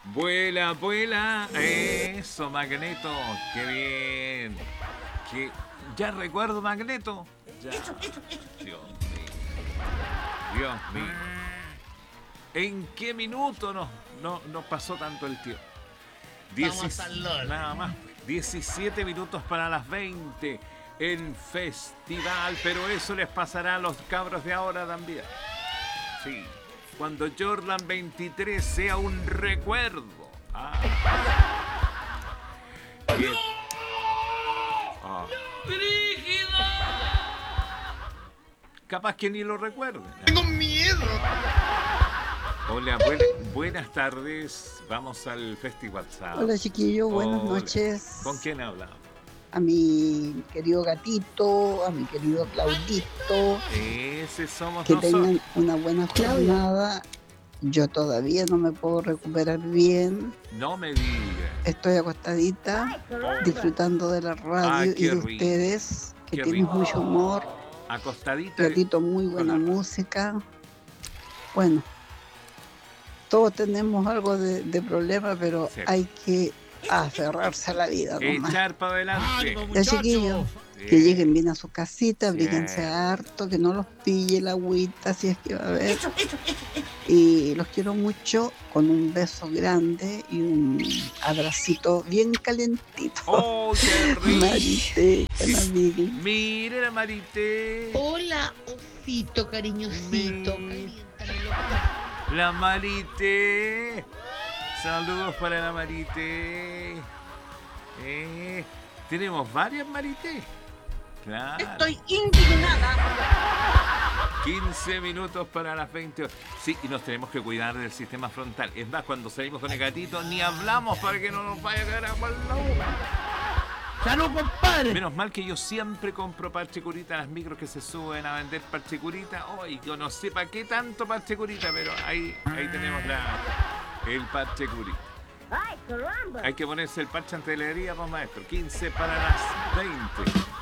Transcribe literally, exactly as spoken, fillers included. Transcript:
Vuela, vuela. Eso, Magneto. Qué bien. Qué... Ya recuerdo, Magneto. Ya. Dios mío. Dios mío. ¿En qué minuto nos, no, nos pasó tanto el tiempo? Vamos al LOL. Nada más. diecisiete minutos para las veinte. El festival. Pero eso les pasará a los cabros de ahora también. Sí. Cuando Jordan veintitrés sea un recuerdo. Ah. Bien. Ah. Capaz que ni lo recuerden. Tengo miedo. Hola, buen, buenas tardes. Vamos al Festival Sábado. Hola chiquillos, buenas Hola. noches. ¿Con quién hablamos? A mi querido gatito, a mi querido Claudito. Ese somos que nosotros. tengan una buena jornada. Yo todavía no me puedo recuperar bien. No me digas. Estoy acostadita, disfrutando de la radio Ay, y qué de rico. ustedes, que Qué tienen rico. mucho humor. Acostadita. Gatito, muy buena Hola. música. Bueno, todos tenemos algo de, de problema, pero Sí. hay que aferrarse a la vida nomás. Echar para adelante. ¡Ánimo, Ya, chiquillos, Bien. que lleguen bien a su casita, Sí. abríguense harto, que no los pille la agüita si es que va a haber. Y los quiero mucho, con un beso grande y un abracito bien calentito. ¡Oh, qué rico! Marité, Canamigui. Mire la Marité. Hola, osito cariñosito. Mi- Caliéntamelo. La Marité. Saludos para la Marité. Eh, tenemos varias Marité. Claro. Estoy indignada. quince minutos para las veinte. Sí, y nos tenemos que cuidar del sistema frontal. Es más, cuando salimos con el gatito, ni hablamos para que no nos vaya a caer agua en la boca. ¡Salud, compadre! Menos mal que yo siempre compro parche curita a las micros que se suben a vender parche curita. Hoy yo no sé para qué tanto parche curita, pero ahí, ahí tenemos la, el parche curita. ¡Ay, caramba! Hay que ponerse el parche ante la herida, pues maestro. quince para las veinte.